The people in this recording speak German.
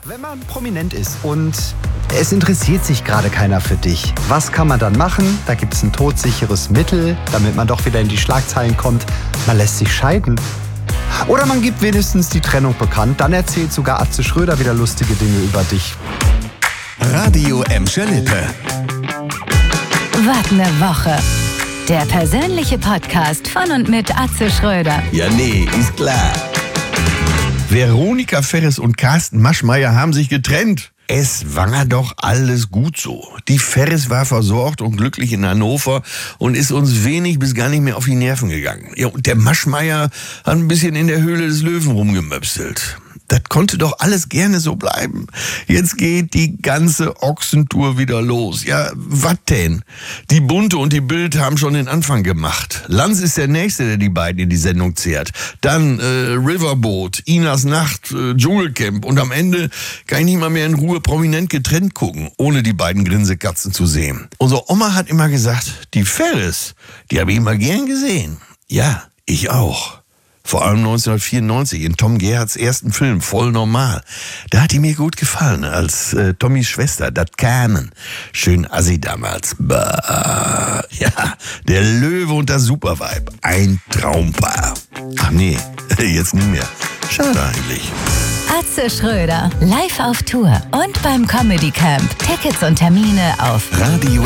Wenn man prominent ist und es interessiert sich gerade keiner für dich, was kann man dann machen? Da gibt es ein todsicheres Mittel, damit man doch wieder in die Schlagzeilen kommt. Man lässt sich scheiden. Oder man gibt wenigstens die Trennung bekannt. Dann erzählt sogar Atze Schröder wieder lustige Dinge über dich. Radio Emscher Lippe. Was ne Woche. Der persönliche Podcast von und mit Atze Schröder. Ja, nee, ist klar. Veronika Ferres und Carsten Maschmeyer haben sich getrennt. Es war doch alles gut so. Die Ferres war versorgt und glücklich in Hannover und ist uns wenig bis gar nicht mehr auf die Nerven gegangen. Ja, und der Maschmeyer hat ein bisschen in der Höhle des Löwen rumgemöpselt. Das konnte doch alles gerne so bleiben. Jetzt geht die ganze Ochsentour wieder los. Ja, was denn? Die Bunte und die Bild haben schon den Anfang gemacht. Lanz ist der Nächste, der die beiden in die Sendung zehrt. Dann Riverboat, Inas Nacht, Dschungelcamp. Und am Ende kann ich nicht mal mehr in Ruhe prominent getrennt gucken, ohne die beiden Grinsekatzen zu sehen. Unsere Oma hat immer gesagt, die Ferres, die habe ich immer gern gesehen. Ja, ich auch. Vor allem 1994 in Tom Gerhards ersten Film, Voll normal. Da hat die mir gut gefallen, als Tommys Schwester, das Carmen. Schön assi damals. Bah. Ja, der Löwe und das Superweib. Ein Traumpaar. Ach nee, jetzt nicht mehr. Schade eigentlich. Atze Schröder, live auf Tour und beim Comedy Camp. Tickets und Termine auf Radio